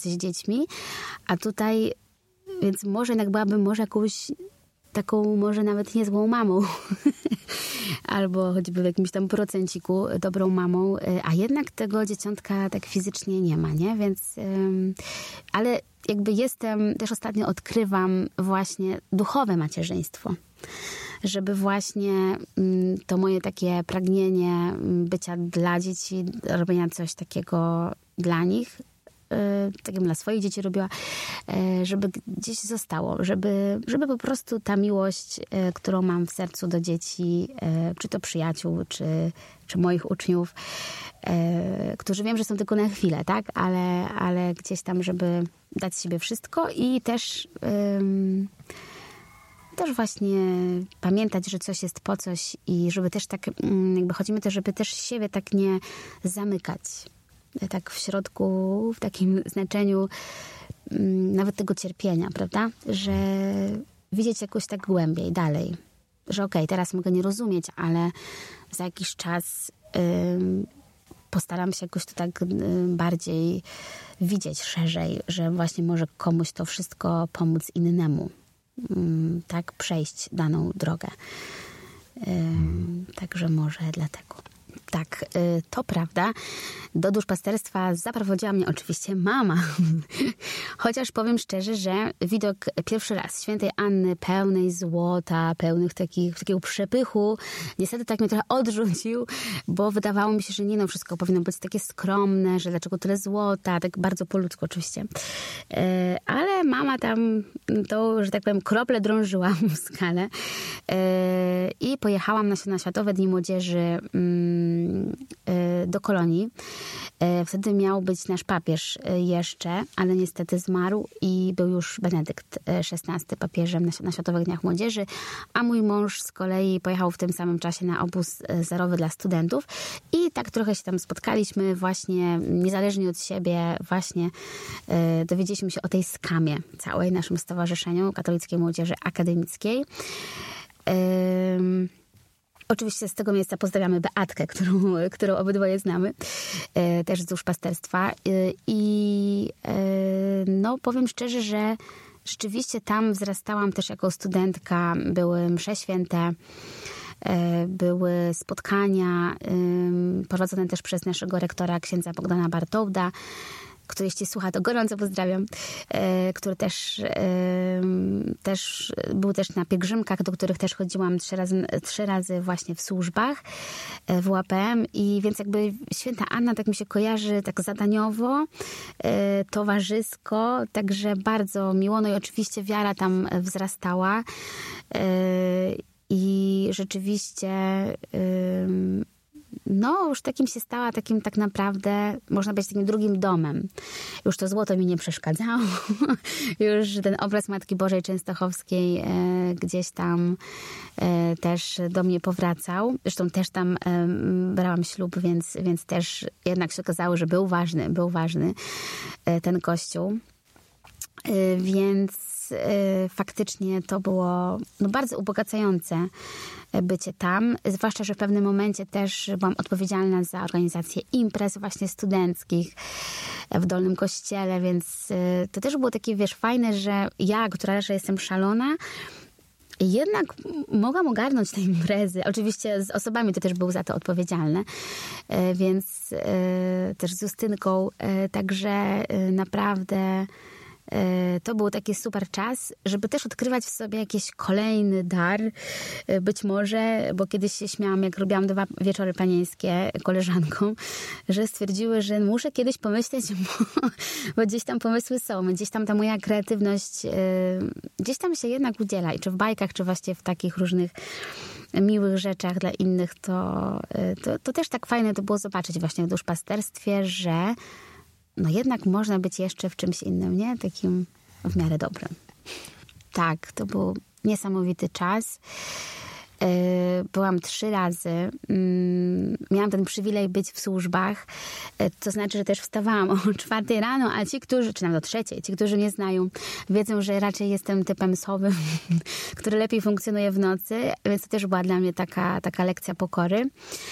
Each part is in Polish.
pracy z dziećmi, a tutaj, więc może jednak byłabym może jakąś taką może nawet niezłą mamą, albo choćby w jakimś tam procenciku dobrą mamą, a jednak tego dzieciątka tak fizycznie nie ma, nie? Więc, ale jakby też ostatnio odkrywam właśnie duchowe macierzyństwo. Żeby właśnie to moje takie pragnienie bycia dla dzieci, robienia coś takiego dla nich, tak jak dla swoich dzieci robiła, żeby gdzieś zostało, żeby po prostu ta miłość, którą mam w sercu do dzieci, czy to przyjaciół, czy moich uczniów, którzy wiem, że są tylko na chwilę, tak? Ale gdzieś tam, żeby dać siebie wszystko i też właśnie pamiętać, że coś jest po coś i żeby też tak, jakby chodzi mi też, żeby też siebie tak nie zamykać. Tak w środku, w takim znaczeniu nawet tego cierpienia, prawda? Że widzieć jakoś tak głębiej, dalej. Że okej, teraz mogę nie rozumieć, ale za jakiś czas postaram się jakoś to tak bardziej widzieć szerzej, że właśnie może komuś to wszystko pomóc innemu. Tak, przejść daną drogę. Także może dlatego. Tak, to prawda. Do duszpasterstwa zaprowadziła mnie oczywiście mama. Chociaż powiem szczerze, że widok pierwszy raz świętej Anny pełnej złota, pełnych takiego przepychu, niestety tak mnie trochę odrzucił, bo wydawało mi się, że nie, no wszystko powinno być takie skromne, że dlaczego tyle złota, tak bardzo po ludzku oczywiście. Ale mama tam to, że tak powiem, krople drążyła w skalę i pojechałam na Światowe Dni Młodzieży do Kolonii. Wtedy miał być nasz papież jeszcze, ale niestety zmarł i był już Benedykt XVI papieżem na Światowych Dniach Młodzieży, a mój mąż z kolei pojechał w tym samym czasie na obóz zerowy dla studentów i tak trochę się tam spotkaliśmy właśnie, niezależnie od siebie, właśnie dowiedzieliśmy się o tej skamie całej, naszym stowarzyszeniu Katolickiej Młodzieży Akademickiej. Oczywiście z tego miejsca pozdrawiamy Beatkę, którą obydwoje znamy, też z duszpasterstwa. I no powiem szczerze, że rzeczywiście tam wzrastałam też jako studentka. Były msze święte, były spotkania prowadzone też przez naszego rektora, księdza Bogdana Bartołda, który jeśli słucha, to gorąco pozdrawiam, który też był też na pielgrzymkach, do których też chodziłam trzy razy właśnie w służbach w UAPM i więc jakby święta Anna tak mi się kojarzy tak zadaniowo, towarzysko, także bardzo miło, no i oczywiście wiara tam wzrastała i rzeczywiście no, już takim się stała, takim tak naprawdę, można powiedzieć, takim drugim domem. Już to złoto mi nie przeszkadzało. Już ten obraz Matki Bożej Częstochowskiej gdzieś tam też do mnie powracał. Zresztą też tam brałam ślub, więc też jednak się okazało, że był ważny ten kościół. Więc faktycznie to było no, bardzo ubogacające bycie tam, zwłaszcza, że w pewnym momencie też byłam odpowiedzialna za organizację imprez właśnie studenckich w Dolnym Kościele, więc to też było takie, wiesz, fajne, że ja, która raczej jestem szalona, jednak mogłam ogarnąć te imprezy. Oczywiście z osobami to też były za to odpowiedzialne, więc też z Justynką, także naprawdę to był taki super czas, żeby też odkrywać w sobie jakiś kolejny dar, być może, bo kiedyś się śmiałam, jak robiłam 2 wieczory panieńskie koleżankom, że stwierdziły, że muszę kiedyś pomyśleć, bo gdzieś tam pomysły są, gdzieś tam ta moja kreatywność gdzieś tam się jednak udziela i czy w bajkach, czy właśnie w takich różnych miłych rzeczach dla innych, to też tak fajne to było zobaczyć właśnie w duszpasterstwie, że no jednak można być jeszcze w czymś innym, nie? Takim w miarę dobrym. Tak, to był niesamowity czas. Byłam 3 razy. Miałam ten przywilej być w służbach. To znaczy, że też wstawałam o 4 rano, a ci, którzy, czy nawet o 3, ci, którzy mnie znają, wiedzą, że raczej jestem typem sowy, który lepiej funkcjonuje w nocy, więc to też była dla mnie taka lekcja pokory.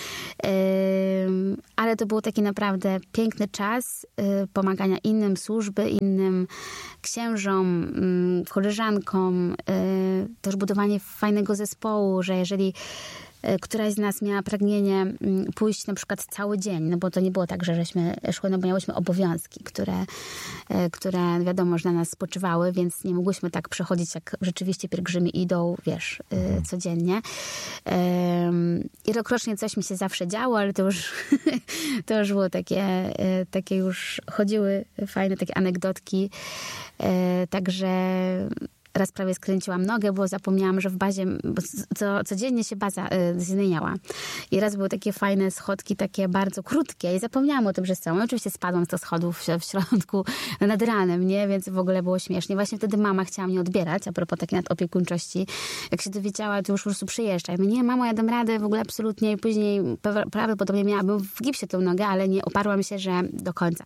Ale to był taki naprawdę piękny czas pomagania innym, służby, innym księżom, koleżankom, też budowanie fajnego zespołu, że jeżeli któraś z nas miała pragnienie pójść na przykład cały dzień, no bo to nie było tak, że żeśmy szły, no bo miałyśmy obowiązki, które wiadomo, że na nas spoczywały, więc nie mogłyśmy tak przechodzić, jak rzeczywiście pielgrzymi idą, wiesz, codziennie. I rokrocznie coś mi się zawsze działo, ale to już było takie już chodziły fajne takie anegdotki. Także raz prawie skręciłam nogę, bo zapomniałam, że w bazie, bo codziennie się baza zmieniała. I raz były takie fajne schodki, takie bardzo krótkie i zapomniałam o tym, że są. I oczywiście spadłam z tych schodów w środku nad ranem, nie? Więc w ogóle było śmiesznie. Właśnie wtedy mama chciała mnie odbierać, a propos takiej nadopiekuńczości. Jak się dowiedziała, to już po prostu przyjeżdża. Ja mówię, nie, mamo, ja dam radę, w ogóle absolutnie. I później prawdopodobnie miałabym w gipsie tą nogę, ale nie oparłam się, że do końca.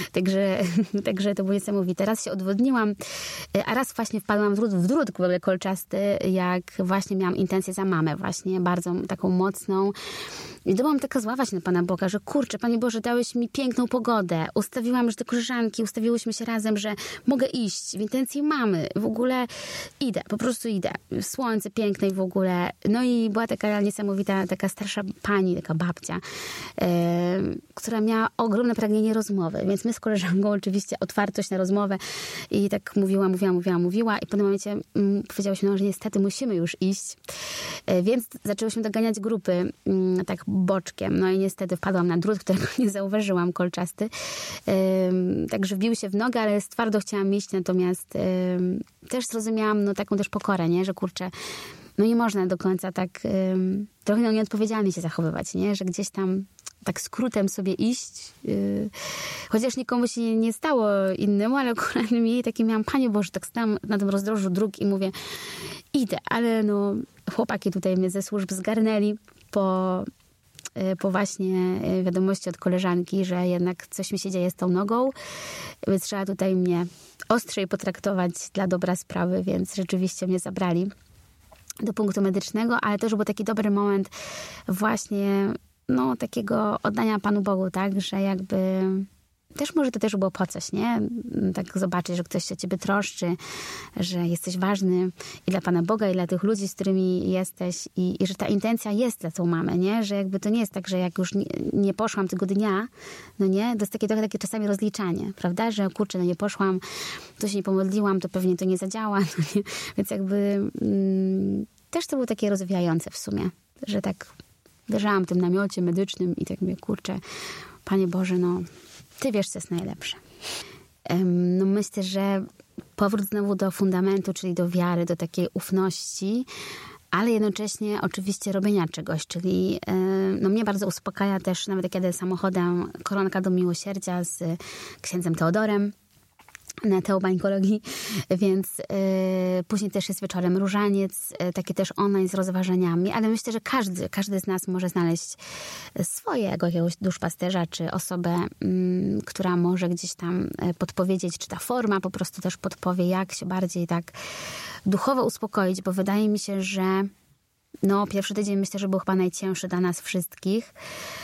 Także to było niesamowite. Raz się odwodniłam, a raz właśnie wpadłam w drut w ogóle kolczasty, jak właśnie miałam intencję za mamę właśnie, bardzo taką mocną. I byłam taka zła właśnie na Pana Boga, że kurczę, Panie Boże, dałeś mi piękną pogodę. Ustawiłam, że te koleżanki, ustawiłyśmy się razem, że mogę iść w intencji mamy. W ogóle idę, po prostu idę. Słońce piękne i w ogóle. No i była taka niesamowita, taka starsza pani, taka babcia, która miała ogromne pragnienie rozmowy. Więc my z koleżanką oczywiście otwartość na rozmowę i tak mówiła i w pewnym momencie powiedziałyśmy, no, że niestety musimy już iść. Więc zaczęłyśmy doganiać grupy tak boczkiem. No i niestety wpadłam na drut, którego nie zauważyłam, kolczasty. Także wbił się w nogę, ale twardo chciałam iść, natomiast też zrozumiałam no, taką też pokorę, nie? Że kurczę, no nie można do końca tak trochę nieodpowiedzialnie się zachowywać, nie? Że gdzieś tam tak skrótem sobie iść, chociaż nikomu się nie stało innemu, ale akurat mi taki miałam, Panie Boże, tak stałam na tym rozdrożu dróg i mówię, idę, ale no chłopaki tutaj mnie ze służb zgarnęli po właśnie wiadomości od koleżanki, że jednak coś mi się dzieje z tą nogą, więc trzeba tutaj mnie ostrzej potraktować dla dobra sprawy, więc rzeczywiście mnie zabrali do punktu medycznego, ale też był taki dobry moment właśnie no takiego oddania Panu Bogu, tak, że jakby też może to też było po coś, nie? Tak zobaczyć, że ktoś się o ciebie troszczy, że jesteś ważny i dla Pana Boga, i dla tych ludzi, z którymi jesteś i że ta intencja jest dla tą mamę, nie? Że jakby to nie jest tak, że jak już nie poszłam tego dnia, no nie? To jest takie trochę takie czasami rozliczanie, prawda? Że kurczę, no nie poszłam, to się nie pomodliłam, to pewnie to nie zadziała, no nie? Więc jakby też to było takie rozwijające w sumie, że tak leżałam w tym namiocie medycznym i tak mówię, kurczę, Panie Boże, no Ty wiesz, co jest najlepsze. No myślę, że powrót znowu do fundamentu, czyli do wiary, do takiej ufności, ale jednocześnie oczywiście robienia czegoś, czyli no mnie bardzo uspokaja też, nawet jak jadę samochodem, Koronka do Miłosierdzia z księdzem Teodorem na teobańkologii, więc później też jest wieczorem różaniec, takie też online z rozważaniami, ale myślę, że każdy z nas może znaleźć swojego jakiegoś duszpasterza, czy osobę, która może gdzieś tam podpowiedzieć, czy ta forma po prostu też podpowie, jak się bardziej tak duchowo uspokoić, bo wydaje mi się, że no pierwszy tydzień myślę, że był chyba najcięższy dla nas wszystkich.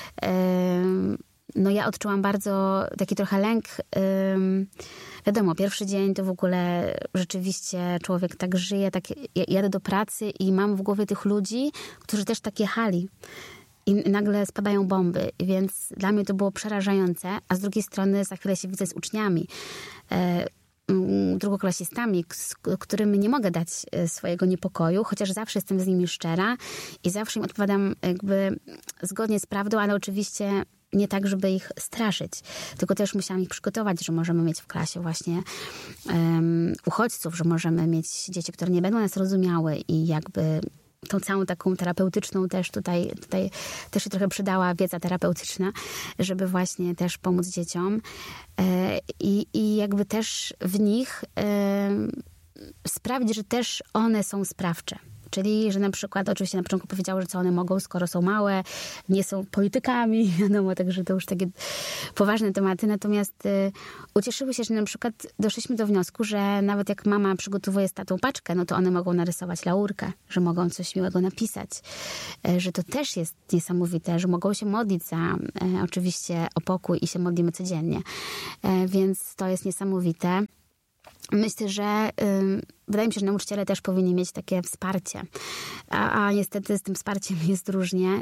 No ja odczułam bardzo taki trochę lęk. Wiadomo, pierwszy dzień to w ogóle rzeczywiście człowiek tak żyje, tak jadę do pracy i mam w głowie tych ludzi, którzy też tak jechali. I nagle spadają bomby, więc dla mnie to było przerażające, a z drugiej strony za chwilę się widzę z uczniami, drugoklasistami, z którymi nie mogę dać swojego niepokoju, chociaż zawsze jestem z nimi szczera i zawsze im odpowiadam jakby zgodnie z prawdą, ale oczywiście nie tak, żeby ich straszyć, tylko też musiałam ich przygotować, że możemy mieć w klasie właśnie uchodźców, że możemy mieć dzieci, które nie będą nas rozumiały i jakby tą całą taką terapeutyczną też tutaj też się trochę przydała wiedza terapeutyczna, żeby właśnie też pomóc dzieciom i jakby też w nich sprawić, że też one są sprawcze. Czyli, że na przykład oczywiście na początku powiedziały, że co one mogą, skoro są małe, nie są politykami, wiadomo, także to już takie poważne tematy. Natomiast ucieszyły się, że na przykład doszliśmy do wniosku, że nawet jak mama przygotowuje z tatą paczkę, no to one mogą narysować laurkę, że mogą coś miłego napisać, że to też jest niesamowite, że mogą się modlić za oczywiście o pokój i się modlimy codziennie. Więc to jest niesamowite. Myślę, że wydaje mi się, że nauczyciele też powinni mieć takie wsparcie. A niestety z tym wsparciem jest różnie,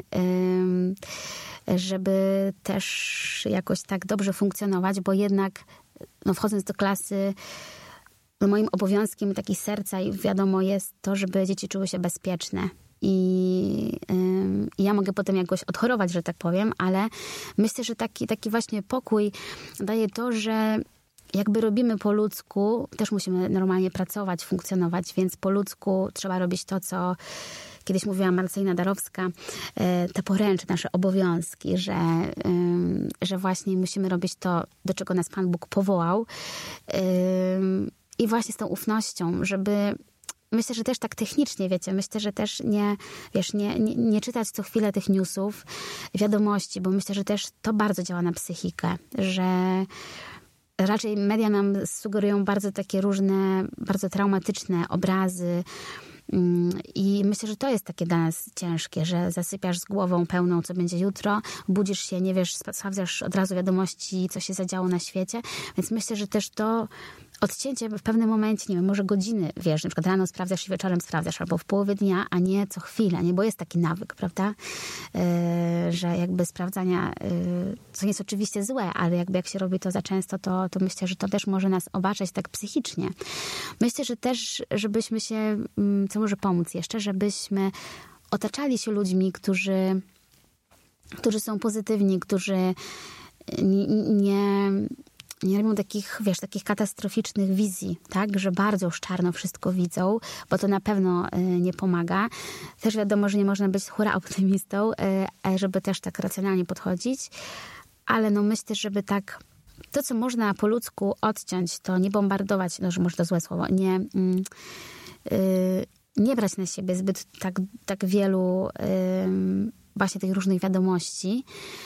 żeby też jakoś tak dobrze funkcjonować, bo jednak wchodząc do klasy, moim obowiązkiem taki serca i wiadomo jest to, żeby dzieci czuły się bezpieczne. I ja mogę potem jakoś odchorować, że tak powiem, ale myślę, że taki właśnie pokój daje to, że jakby robimy po ludzku, też musimy normalnie pracować, funkcjonować, więc po ludzku trzeba robić to, co kiedyś mówiła Marcelina Darowska, te poręcze, nasze obowiązki, że właśnie musimy robić to, do czego nas Pan Bóg powołał. I właśnie z tą ufnością, żeby... Myślę, że też tak technicznie, wiecie, myślę, że też nie czytać co chwilę tych newsów, wiadomości, bo myślę, że też to bardzo działa na psychikę, że raczej media nam sugerują bardzo takie różne, bardzo traumatyczne obrazy i myślę, że to jest takie dla nas ciężkie, że zasypiasz z głową pełną, co będzie jutro, budzisz się, nie wiesz, sprawdzasz od razu wiadomości, co się zadziało na świecie, więc myślę, że też to odcięcie w pewnym momencie, nie wiem, może godziny, wiesz, na przykład rano sprawdzasz i wieczorem sprawdzasz, albo w połowie dnia, a nie co chwilę, nie? Bo jest taki nawyk, prawda? Że jakby sprawdzania, co nie jest oczywiście złe, ale jakby jak się robi to za często, to myślę, że to też może nas obarczać tak psychicznie. Myślę, że też, żebyśmy się, co może pomóc jeszcze, żebyśmy otaczali się ludźmi, którzy są pozytywni, którzy nie robią takich katastroficznych wizji, tak, że bardzo już czarno wszystko widzą, bo to na pewno nie pomaga. Też wiadomo, że nie można być hura optymistą, żeby też tak racjonalnie podchodzić, ale myślę, żeby tak to, co można po ludzku odciąć, to nie bombardować, że może to złe słowo, nie brać na siebie zbyt tak wielu właśnie tych różnych wiadomości.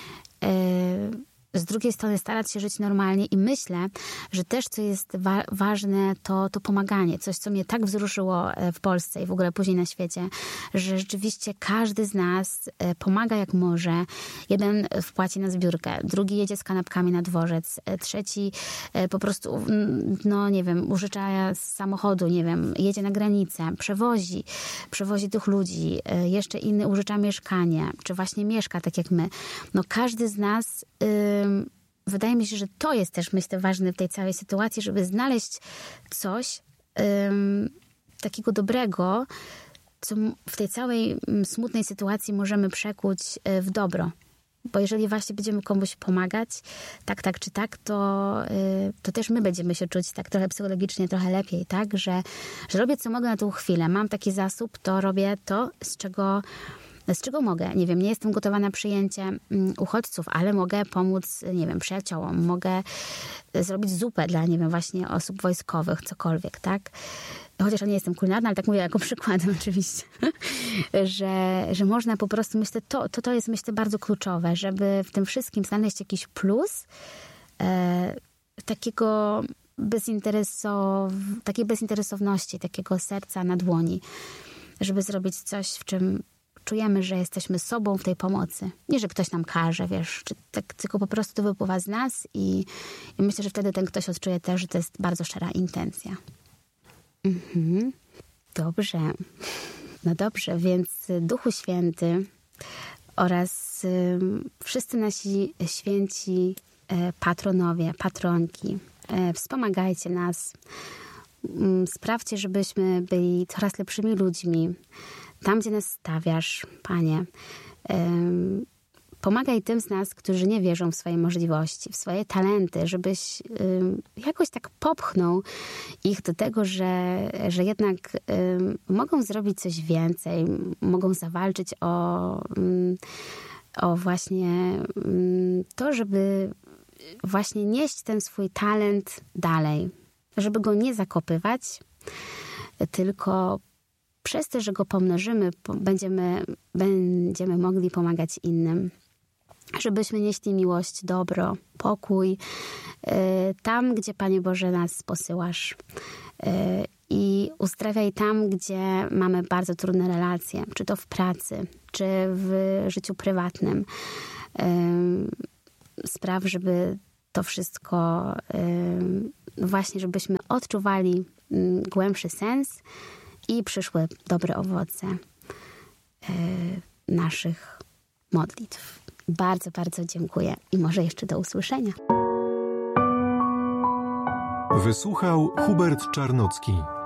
Z drugiej strony starać się żyć normalnie i myślę, że też co jest ważne, to pomaganie. Coś, co mnie tak wzruszyło w Polsce i w ogóle później na świecie, że rzeczywiście każdy z nas pomaga jak może. Jeden wpłaci na zbiórkę, drugi jedzie z kanapkami na dworzec, trzeci po prostu, nie wiem, użycza z samochodu, nie wiem, jedzie na granicę, przewozi tych ludzi, jeszcze inny użycza mieszkanie, czy właśnie mieszka tak jak my. Każdy z nas wydaje mi się, że to jest też, myślę, ważne w tej całej sytuacji, żeby znaleźć coś takiego dobrego, co w tej całej smutnej sytuacji możemy przekuć w dobro. Bo jeżeli właśnie będziemy komuś pomagać, tak czy tak, to też my będziemy się czuć tak trochę psychologicznie, trochę lepiej, tak? Że robię co mogę na tą chwilę. Mam taki zasób, to robię to, z czego mogę. Nie wiem, nie jestem gotowa na przyjęcie uchodźców, ale mogę pomóc, nie wiem, przyjaciołom. Mogę zrobić zupę dla, nie wiem, właśnie osób wojskowych, cokolwiek, tak? Chociaż ja nie jestem kulinarna, ale tak mówię jako przykładem oczywiście. że można po prostu, myślę, to jest, myślę, bardzo kluczowe, żeby w tym wszystkim znaleźć jakiś plus takiej bezinteresowności, takiego serca na dłoni, żeby zrobić coś, w czym czujemy, że jesteśmy sobą w tej pomocy. Nie, że ktoś nam każe, wiesz, tylko po prostu to wypływa z nas i myślę, że wtedy ten ktoś odczuje też, że to jest bardzo szczera intencja. Dobrze. No dobrze, więc Duchu Święty oraz wszyscy nasi święci patronowie, patronki, wspomagajcie nas. Sprawdźcie, żebyśmy byli coraz lepszymi ludźmi. Tam, gdzie nas stawiasz, Panie, pomagaj tym z nas, którzy nie wierzą w swoje możliwości, w swoje talenty, żebyś jakoś tak popchnął ich do tego, że jednak mogą zrobić coś więcej, mogą zawalczyć o właśnie to, żeby właśnie nieść ten swój talent dalej, żeby go nie zakopywać, tylko przez to, że go pomnożymy, będziemy mogli pomagać innym. Żebyśmy nieśli miłość, dobro, pokój tam, gdzie, Panie Boże, nas posyłasz. I uzdrawiaj tam, gdzie mamy bardzo trudne relacje, czy to w pracy, czy w życiu prywatnym. Spraw, żeby to wszystko, właśnie żebyśmy odczuwali głębszy sens i przyszły dobre owoce naszych modlitw. Bardzo, bardzo dziękuję i może jeszcze do usłyszenia. Wysłuchał Hubert Czarnocki.